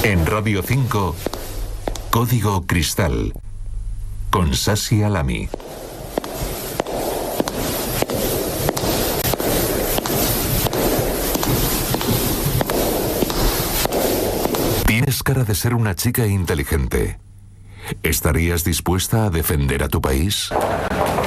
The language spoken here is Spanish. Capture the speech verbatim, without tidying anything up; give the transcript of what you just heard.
En Radio cinco, Código Cristal, con Sasi Alami. Tienes cara de ser una chica inteligente. ¿Estarías dispuesta a defender a tu país?